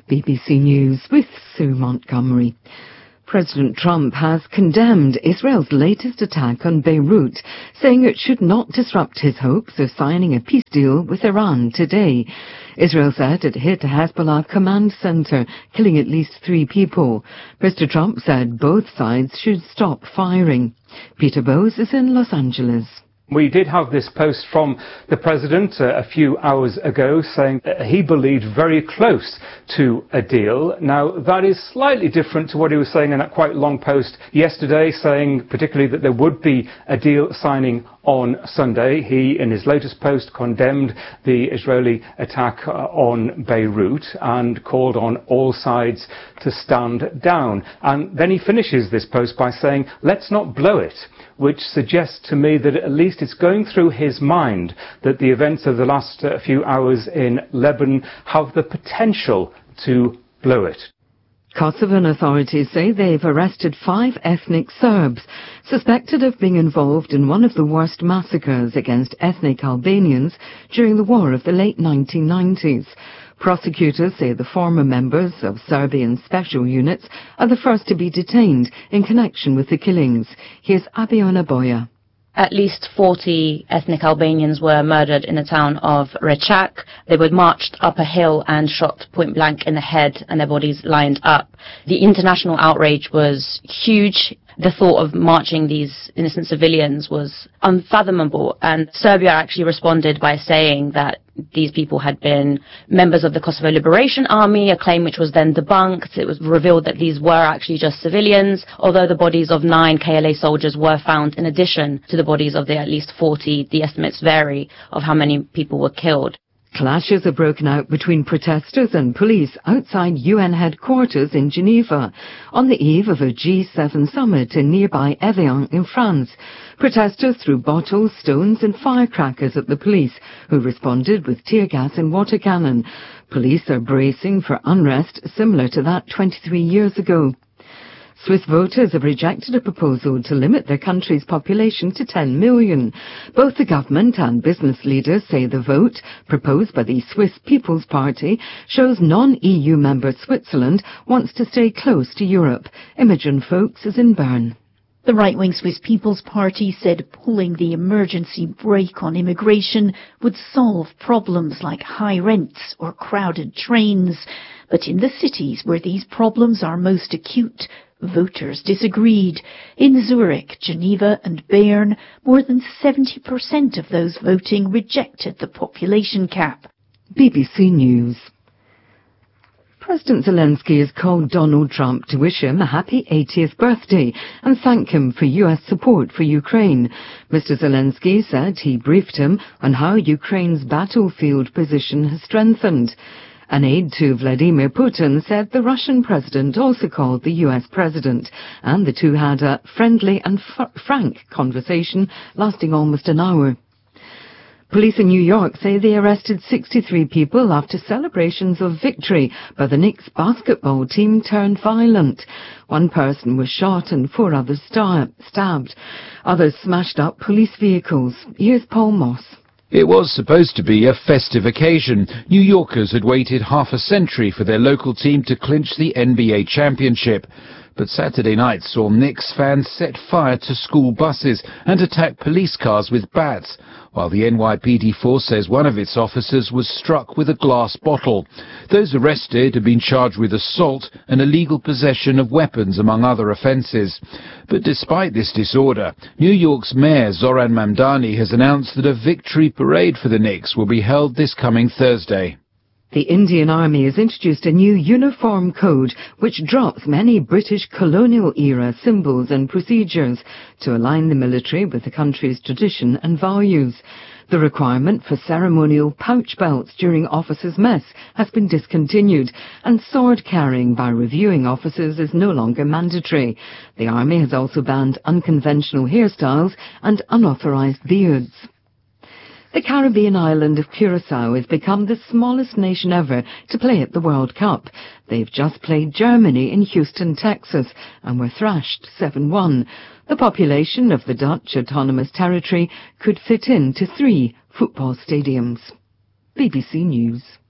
BBC News with Sue Montgomery. President Trump has condemned Israel's latest attack on Beirut, saying it should not disrupt his hopes of signing a peace deal with Iran today. Israel said it hit a Hezbollah command center, killing at least 3 people. Mr. Trump said both sides should stop firing. Peter Bowes is in Los Angeles. We did have this post from the President a few hours ago saying that he believed very close to a deal. Now, that is slightly different to what he was saying in that quite long post yesterday, saying particularly that there would be a deal signing on Sunday. He, in his latest post, condemned the Israeli attack on Beirut and called on all sides to stand down. And then he finishes this post by saying, "Let's not blow it," which suggests to me that at least it's going through his mind that the events of the last few hours in Lebanon have the potential to blow it. Kosovan authorities say they've arrested 5 ethnic Serbs suspected of being involved in one of the worst massacres against ethnic Albanians during the war of the late 1990s. Prosecutors say the former members of Serbian special units are the first to be detained in connection with the killings. Here's Abiona Boya. At least 40 ethnic Albanians were murdered in the town of Rechak. They were marched up a hill and shot point blank in the head, and their bodies lined up. The international outrage was huge. The thought of marching these innocent civilians was unfathomable, and Serbia actually responded by saying that these people had been members of the Kosovo Liberation Army, a claim which was then debunked. It was revealed that these were actually just civilians, although the bodies of 9 KLA soldiers were found in addition to the bodies of the at least 40. The estimates vary of how many people were killed. Clashes have broken out between protesters and police outside UN headquarters in Geneva on the eve of a G7 summit in nearby Evian in France. Protesters threw bottles, stones and firecrackers at the police, who responded with tear gas and water cannon. Police are bracing for unrest similar to that 23 years ago. Swiss voters have rejected a proposal to limit their country's population to 10 million. Both the government and business leaders say the vote, proposed by the Swiss People's Party, shows non-EU member Switzerland wants to stay close to Europe. Imogen Folks is in Bern. The right-wing Swiss People's Party said pulling the emergency brake on immigration would solve problems like high rents or crowded trains. But in the cities where these problems are most acute, voters disagreed. In Zurich, Geneva and Bern, more than 70% of those voting rejected the population cap. BBC News. President Zelensky has called Donald Trump to wish him a happy 80th birthday and thank him for U.S. support for Ukraine. Mr. Zelensky said he briefed him on how Ukraine's battlefield position has strengthened. An aide to Vladimir Putin said the Russian president also called the U.S. president, and the two had a friendly and frank conversation lasting almost an hour. Police in New York say they arrested 63 people after celebrations of victory by the Knicks basketball team turned violent. 1 person was shot and 4 others stabbed. Others smashed up police vehicles. Here's Paul Moss. It was supposed to be a festive occasion. New Yorkers had waited half a century for their local team to clinch the NBA championship. But Saturday night saw Knicks fans set fire to school buses and attack police cars with bats, while the NYPD force says one of its officers was struck with a glass bottle. Those arrested have been charged with assault and illegal possession of weapons, among other offences. But despite this disorder, New York's Mayor Zoran Mamdani has announced that a victory parade for the Knicks will be held this coming Thursday. The Indian Army has introduced a new uniform code which drops many British colonial-era symbols and procedures to align the military with the country's tradition and values. The requirement for ceremonial pouch belts during officers' mess has been discontinued, and sword carrying by reviewing officers is no longer mandatory. The Army has also banned unconventional hairstyles and unauthorised beards. The Caribbean island of Curaçao has become the smallest nation ever to play at the World Cup. They've just played Germany in Houston, Texas, and were thrashed 7-1. The population of the Dutch Autonomous Territory could fit into 3 football stadiums. BBC News.